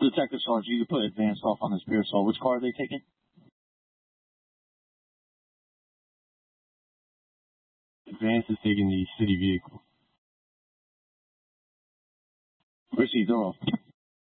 Detective Sarge, you can put Advance off on this Pearsall. Which car are they taking? Advance is taking the city vehicle. Proceed, door off.